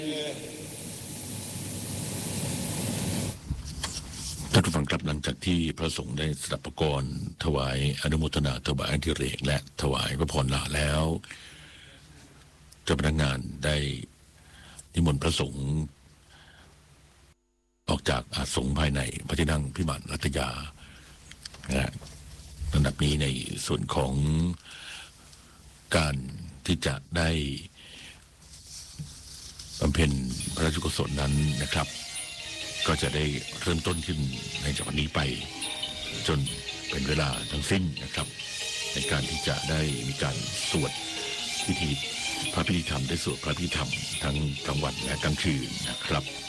ท่านผู้ฟังครับหลังจากที่พระสงฆ์ได้สดับประกรณ์ถวายอนุโมทนาถวายอธิเรกและถวายพระพรลาแล้วเจ้าพนักงานได้นิมนต์พระสงฆ์ออกจากอาสงฆ์ภายในพระที่นั่งพิมานรัตยาลำดับนี้ในส่วนของการที่จะได้บำเพ็ญพระราชกุศลนั้นนะครับก็จะได้เริ่มต้นขึ้นในจากวันนี้ไปจนเป็นเวลาทั้งสิ้นนะครับในการที่จะได้มีการสวดพิธีพระพิธีธรรมได้สวดพระพิธีธรรมทั้งกลางวันและกลางคืนนะครับ